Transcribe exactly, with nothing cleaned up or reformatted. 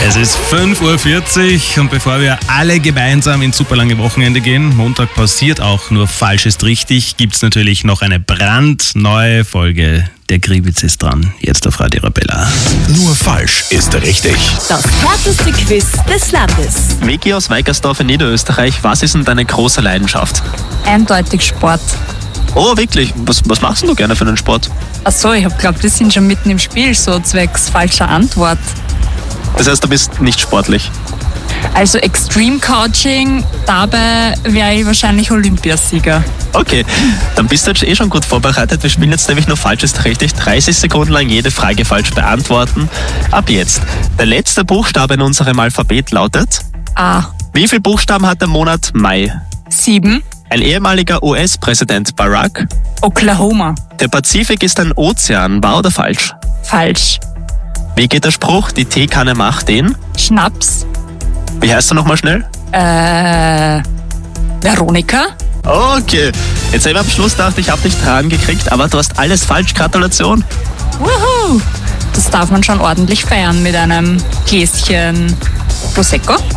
Es ist fünf Uhr vierzig und bevor wir alle gemeinsam ins superlange Wochenende gehen, Montag passiert auch nur falsch ist richtig, gibt es natürlich noch eine brandneue Folge. Der Kriebitz ist dran, jetzt auf Radio Arabella. Nur falsch ist richtig. Das härteste Quiz des Landes. Vicky aus Weikersdorf in Niederösterreich, was ist denn deine große Leidenschaft? Eindeutig Sport. Oh, wirklich? Was, was machst du gerne für einen Sport? Achso, ich hab glaubt, wir sind schon mitten im Spiel, so zwecks falscher Antwort. Das heißt, du bist nicht sportlich? Also Extreme Coaching, dabei wäre ich wahrscheinlich Olympiasieger. Okay, dann bist du jetzt eh schon gut vorbereitet. Wir spielen jetzt nämlich nur falsch ist richtig. dreißig Sekunden lang jede Frage falsch beantworten. Ab jetzt. Der letzte Buchstabe in unserem Alphabet lautet? A. Wie viele Buchstaben hat der Monat Mai? Sieben. Ein ehemaliger U S-Präsident Barack? Oklahoma. Der Pazifik ist ein Ozean, wahr oder falsch? Falsch. Wie geht der Spruch, die Teekanne macht den? Schnaps. Wie heißt du nochmal schnell? Äh. Veronika? Okay, jetzt habe ich am Schluss gedacht, ich habe dich dran gekriegt, aber du hast alles falsch. Gratulation. Wuhu! Das darf man schon ordentlich feiern mit einem Gläschen Prosecco.